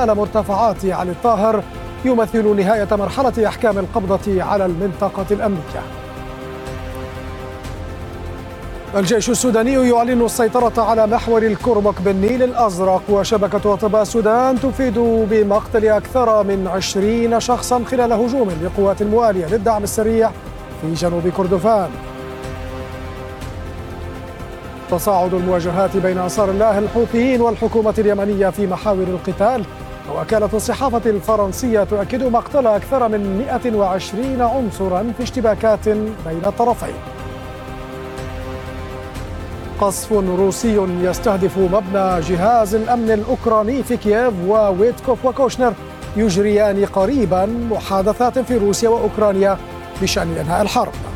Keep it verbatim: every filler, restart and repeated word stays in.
اغتيال مرتفعات علي الطاهر يمثل نهاية مرحلة أحكام القبضة على المنطقة الأمنية. الجيش السوداني يعلن السيطرة على محور الكرمك بالنيل الأزرق، وشبكة أطباء السودان تفيد بمقتل أكثر من عشرين شخصا خلال هجوم لقوات الموالية للدعم السريع في جنوب كردفان. تصاعد المواجهات بين أنصار الله الحوثيين والحكومة اليمنية في محاور القتال، ووكالة الصحافة الفرنسية تؤكد مقتل أكثر من مئة وعشرين عنصرا في اشتباكات بين الطرفين. قصف روسي يستهدف مبنى جهاز الأمن الأوكراني في كييف، وويتكوف وكوشنر يجريان قريبا محادثات في روسيا وأوكرانيا بشأن إنهاء الحرب.